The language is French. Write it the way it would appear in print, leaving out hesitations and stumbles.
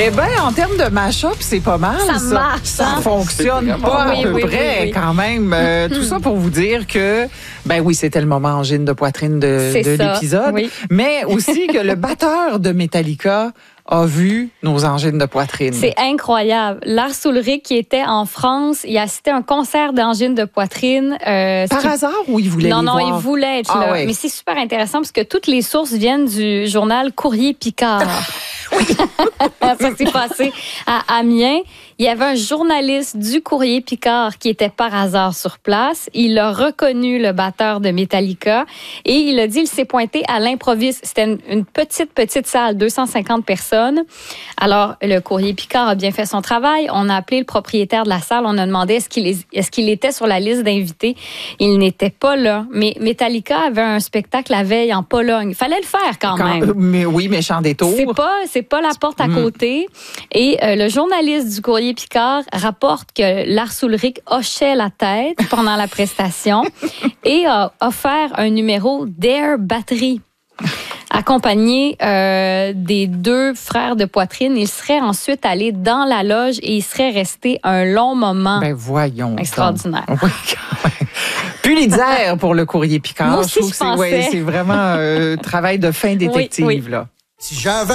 Eh bien, en termes de mash-up, c'est pas mal. Ça marche, Ça hein? fonctionne pas à peu près, oui. quand même. Tout ça pour vous dire que, ben oui, c'était le moment angine de poitrine de l'épisode. Oui. Mais aussi que le batteur de Metallica a vu nos angines de poitrine. C'est incroyable. Lars Ulrich, qui était en France, il a assisté à un concert d'angine de poitrine. Par hasard ou il voulait Non, les voir? il voulait être là. Ouais. Mais c'est super intéressant parce que toutes les sources viennent du journal Courrier Picard. Ça s'est passé à Amiens. Il y avait un journaliste du Courrier Picard qui était par hasard sur place. Il a reconnu le batteur de Metallica et il a dit il s'est pointé à l'improviste. C'était une petite salle, 250 personnes. Alors, le Courrier Picard a bien fait son travail. On a appelé le propriétaire de la salle. On a demandé est-ce qu'il était sur la liste d'invités. Il n'était pas là. Mais Metallica avait un spectacle la veille en Pologne. Il fallait le faire quand même. Mais oui, méchant détour. C'est pas la porte à côté. Et le journaliste du Courrier Picard rapporte que Lars Ulrich hochait la tête pendant la prestation et a offert un numéro d'Air Battery. Accompagné des deux frères de poitrine, il serait ensuite allé dans la loge et il serait resté un long moment. Ben voyons. Extraordinaire. Oui, quand même. Pulitzer pour le Courrier Picard. Moi aussi, je trouve que c'est vraiment travail de fin détective, oui. là. Si j'avais